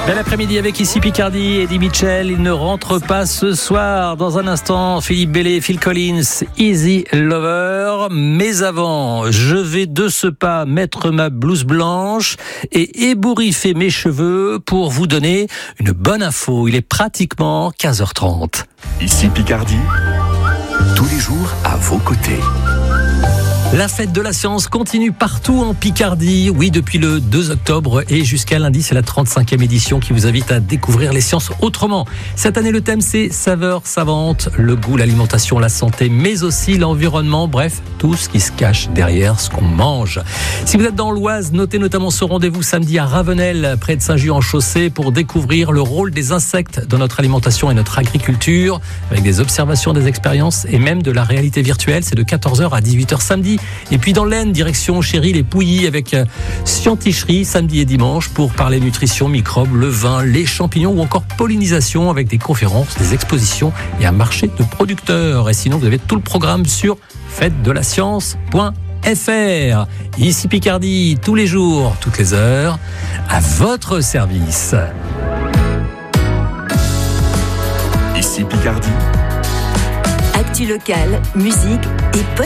Bel après-midi avec ici Picardie, Eddie Mitchell. Il ne rentre pas ce soir. Dans un instant, Philippe Bellé, Phil Collins, Easy Lover. Mais avant, je vais de ce pas mettre ma blouse blanche et ébouriffer mes cheveux pour vous donner une bonne info. Il est pratiquement 15h30. Ici Picardie, tous les jours à vos côtés. La fête de la science continue partout en Picardie. Oui, depuis le 2 octobre et jusqu'à lundi, c'est la 35e édition qui vous invite à découvrir les sciences autrement. Cette année, le thème, c'est saveurs savantes, le goût, l'alimentation, la santé, mais aussi l'environnement. Bref, tout ce qui se cache derrière ce qu'on mange. Si vous êtes dans l'Oise, notez notamment ce rendez-vous samedi à Ravenel, près de Saint-Just-en-Chaussée, pour découvrir le rôle des insectes dans notre alimentation et notre agriculture, avec des observations, des expériences et même de la réalité virtuelle. C'est de 14h à 18h samedi. Et puis dans l'Aisne, direction Chéry-les-Pouilly avec scienticherie samedi et dimanche pour parler nutrition, microbes, le vin, les champignons ou encore pollinisation avec des conférences, des expositions et un marché de producteurs. Et sinon, vous avez tout le programme sur fêtedelascience.fr. Ici Picardie, tous les jours, toutes les heures, à votre service. Ici Picardie. Actu locale, musique et